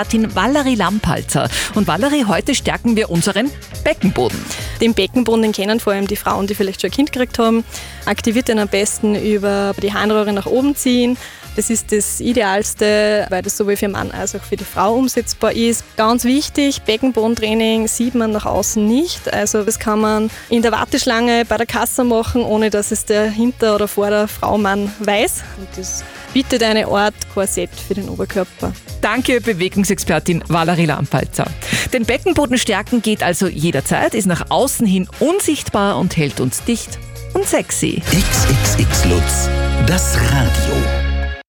Valerie Lampalzer. Und Valerie, heute stärken wir unseren Beckenboden. Den Beckenboden, den kennen vor allem die Frauen, die vielleicht schon ein Kind gekriegt haben. Aktiviert den am besten über die Harnröhre nach oben ziehen. Das ist das Idealste, weil das sowohl für den Mann als auch für die Frau umsetzbar ist. Ganz wichtig, Beckenbodentraining sieht man nach außen nicht. Also das kann man in der Warteschlange bei der Kasse machen, ohne dass es der hinter oder vor der Frau Mann weiß. Und das bietet eine Art Korsett für den Oberkörper. Danke, Bewegungsexpertin Valerie Lampalzer. Den Beckenboden stärken geht also jederzeit, ist nach außen hin unsichtbar und hält uns dicht und sexy. XXX Lutz, das Radio.